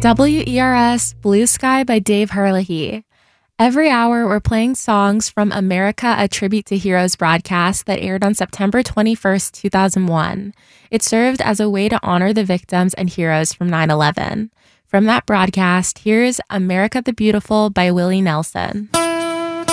WERS Blue Sky by Dave Herlihy. Every hour, we're playing songs from America, a Tribute to Heroes broadcast that aired on September 21st, 2001. It served as a way to honor the victims and heroes from 9/11. From that broadcast, here's America the Beautiful by Willie Nelson.